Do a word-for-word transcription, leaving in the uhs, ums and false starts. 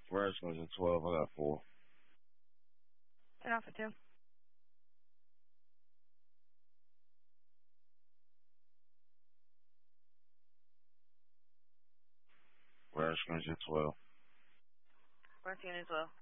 Redskins at twelve. I got four. And off at two. Redskins at twelve. Redskins as well.